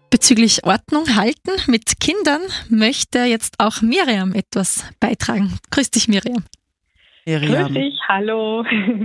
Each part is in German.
Bezüglich Ordnung halten mit Kindern möchte jetzt auch Miriam etwas beitragen. Grüß dich, Miriam. Grüß dich, hallo.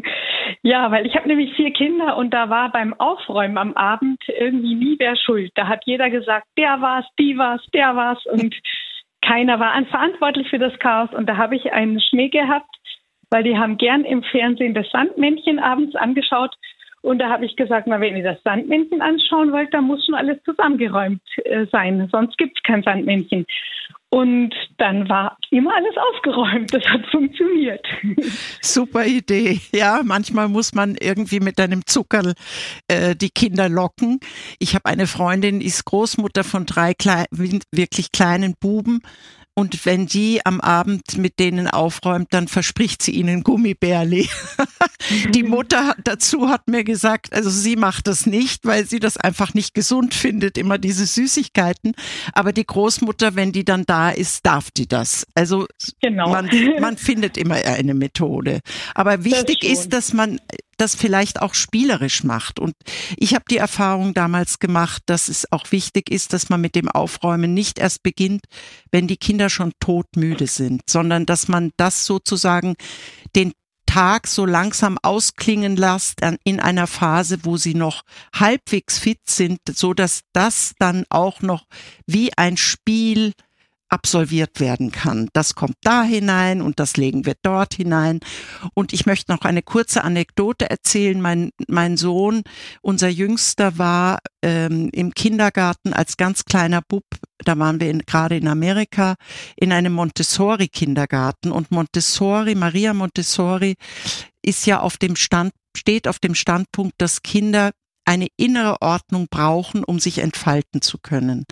Ja, weil ich habe nämlich 4 Kinder und da war beim Aufräumen am Abend irgendwie nie wer schuld. Da hat jeder gesagt, der war's, die war's, der war's und keiner war verantwortlich für das Chaos. Und da habe ich einen Schmäh gehabt, weil die haben gern im Fernsehen das Sandmännchen abends angeschaut. Und da habe ich gesagt, na, wenn ihr das Sandmännchen anschauen wollt, dann muss schon alles zusammengeräumt sein. Sonst gibt es kein Sandmännchen. Und dann war immer alles aufgeräumt. Das hat funktioniert. Super Idee. Ja, manchmal muss man irgendwie mit einem Zuckerl die Kinder locken. Ich habe eine Freundin, die ist Großmutter von 3 wirklich kleinen Buben. Und wenn die am Abend mit denen aufräumt, dann verspricht sie ihnen Gummibärli. Die Mutter dazu hat mir gesagt, also sie macht das nicht, weil sie das einfach nicht gesund findet, immer diese Süßigkeiten. Aber die Großmutter, wenn die dann da ist, darf die das. Also genau. Man findet immer eine Methode. Aber wichtig ist, dass man das vielleicht auch spielerisch macht. Und ich habe die Erfahrung damals gemacht, dass es auch wichtig ist, dass man mit dem Aufräumen nicht erst beginnt, wenn die Kinder schon todmüde sind, sondern dass man das sozusagen den Tag so langsam ausklingen lässt in einer Phase, wo sie noch halbwegs fit sind, so dass das dann auch noch wie ein Spiel absolviert werden kann. Das kommt da hinein und das legen wir dort hinein. Und ich möchte noch eine kurze Anekdote erzählen. Mein Sohn, unser Jüngster, war im Kindergarten als ganz kleiner Bub, da waren wir gerade in Amerika, in einem Montessori-Kindergarten. Und Maria Montessori ist ja steht auf dem Standpunkt, dass Kinder eine innere Ordnung brauchen, um sich entfalten zu können.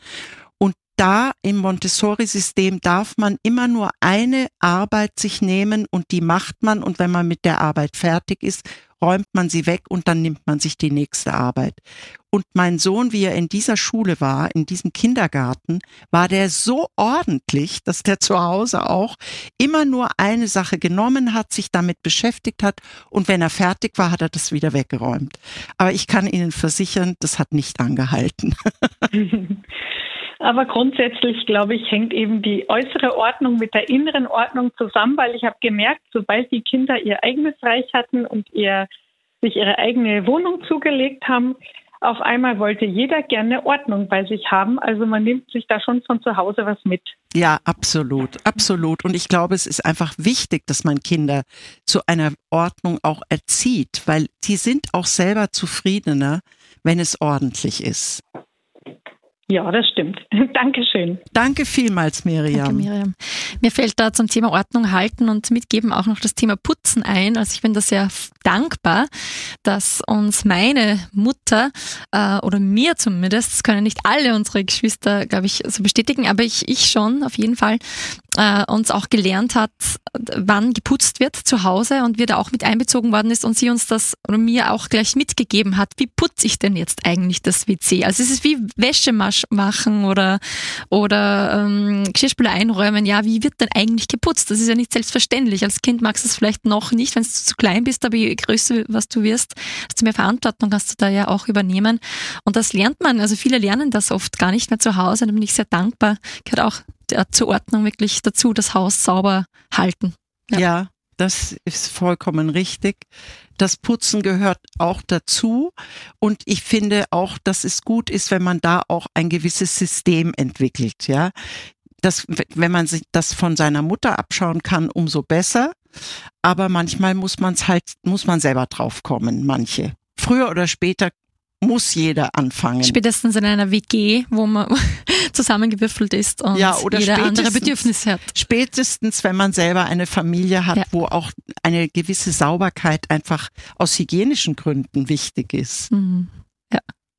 Da im Montessori-System darf man immer nur eine Arbeit sich nehmen und die macht man, und wenn man mit der Arbeit fertig ist, räumt man sie weg und dann nimmt man sich die nächste Arbeit. Und mein Sohn, wie er in dieser Schule war, in diesem Kindergarten, war der so ordentlich, dass der zu Hause auch immer nur eine Sache genommen hat, sich damit beschäftigt hat und wenn er fertig war, hat er das wieder weggeräumt. Aber ich kann Ihnen versichern, das hat nicht angehalten. Aber grundsätzlich, glaube ich, hängt eben die äußere Ordnung mit der inneren Ordnung zusammen, weil ich habe gemerkt, sobald die Kinder ihr eigenes Reich hatten und sich ihre eigene Wohnung zugelegt haben, auf einmal wollte jeder gerne Ordnung bei sich haben. Also man nimmt sich da schon von zu Hause was mit. Ja, absolut, absolut. Und ich glaube, es ist einfach wichtig, dass man Kinder zu einer Ordnung auch erzieht, weil sie sind auch selber zufriedener, wenn es ordentlich ist. Ja, das stimmt. Dankeschön. Danke vielmals, Miriam. Danke, Miriam. Mir fällt da zum Thema Ordnung halten und mitgeben auch noch das Thema Putzen ein. Also ich bin da sehr dankbar, dass uns meine Mutter oder mir zumindest, das können nicht alle unsere Geschwister, glaube ich, so bestätigen, aber ich schon auf jeden Fall, uns auch gelernt hat, wann geputzt wird zu Hause und wir da auch mit einbezogen worden ist und sie uns das oder mir auch gleich mitgegeben hat, wie putze ich denn jetzt eigentlich das WC? Also es ist wie Wäsche machen oder Geschirrspüler einräumen. Ja, wie wird denn eigentlich geputzt? Das ist ja nicht selbstverständlich. Als Kind magst du es vielleicht noch nicht, wenn du zu klein bist, aber je größer was du wirst, desto mehr Verantwortung kannst du da ja auch übernehmen. Und das lernt man, also viele lernen das oft gar nicht mehr zu Hause. Da bin ich sehr dankbar. Gehört auch zur Ordnung wirklich dazu, das Haus sauber halten. Ja, das ist vollkommen richtig. Das Putzen gehört auch dazu. Und ich finde auch, dass es gut ist, wenn man da auch ein gewisses System entwickelt, ja. Wenn man sich das von seiner Mutter abschauen kann, umso besser. Aber manchmal muss man selber drauf kommen, manche. Früher oder später muss jeder anfangen. Spätestens in einer WG, wo man zusammengewürfelt ist und jeder andere Bedürfnisse hat. Spätestens, wenn man selber eine Familie hat, wo auch eine gewisse Sauberkeit einfach aus hygienischen Gründen wichtig ist. Mhm. Ja.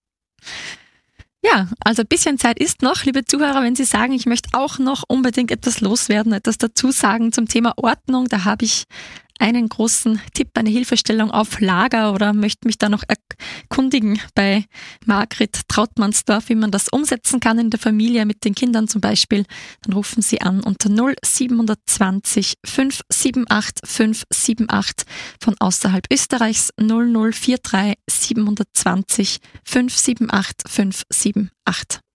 Ja, also ein bisschen Zeit ist noch, liebe Zuhörer, wenn Sie sagen, ich möchte auch noch unbedingt etwas loswerden, etwas dazu sagen zum Thema Ordnung, da habe ich einen großen Tipp, eine Hilfestellung auf Lager oder möchte mich da noch erkundigen bei Margret Trautmannsdorf, wie man das umsetzen kann in der Familie mit den Kindern zum Beispiel, dann rufen Sie an unter 0720 578 578 von außerhalb Österreichs 0043 720 578 578.